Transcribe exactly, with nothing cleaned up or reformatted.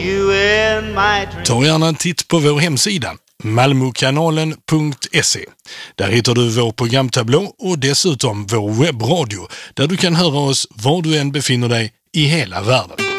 you in my dreams. Ta gärna en titt på vår hemsida malmokanalen punkt se. Där hittar du vår programtablå och dessutom vår webbradio där du kan höra oss var du än befinner dig i hela världen.